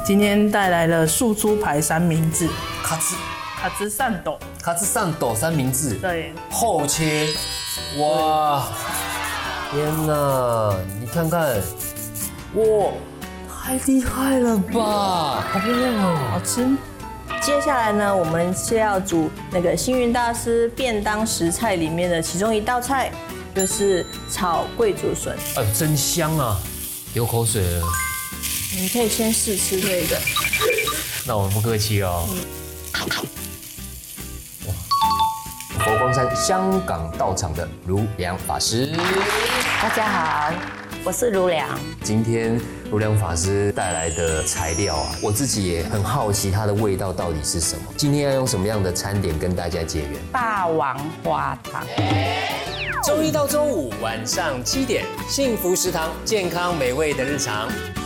今天带来了素猪排三明治， 卡兹上斗三明治， 对， 厚切，哇，天哪，你看看，哇，太厉害了吧，好漂亮哦， 好吃。 接下来呢，我们是要煮那个星云大师便当食菜里面的其中一道菜，就是炒桂竹笋。 哎，真香啊，流口水了。 你可以先试吃这个。 那我不客气哦。佛光山香港道场的如良法师， 大家好，我是如良。 今天如良法师带来的材料啊，我自己也很好奇它的味道到底是什么。今天要用什么样的餐点跟大家结缘？ 霸王花汤。 周一到周五晚上7点，幸福食堂，健康美味的日常。